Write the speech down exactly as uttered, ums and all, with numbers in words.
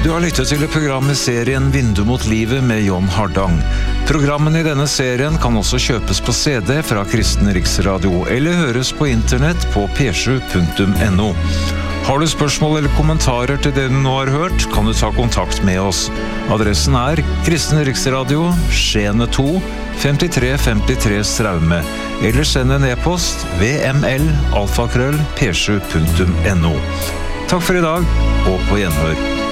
Du har lyttet til programmet serien Vindu mot livet med John Hardang. Programmene i denne serien kan også kjøpes på C D fra Kristen Riksradio eller høres på internett på p sju punktum n o. Har du spørsmål eller kommentarer til det du nå har hørt, kan du ta kontakt med oss. Adressen er Kristen Riksradio, Skjene to, femtitre femtitre Straume, eller send en e-post vml alfakrøll p sju punktum n o. Takk for i dag, og på gjenhør.